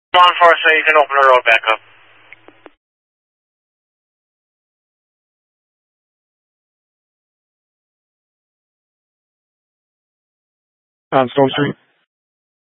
Law enforcement, you can open the road back up. On Stone Street.